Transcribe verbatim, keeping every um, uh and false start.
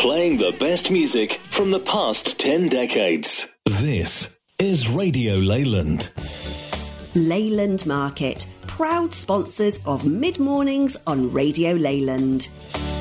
Playing the best music from the past ten decades. This is Radio Leyland. Leyland Market, proud sponsors of Mid Mornings on Radio Leyland.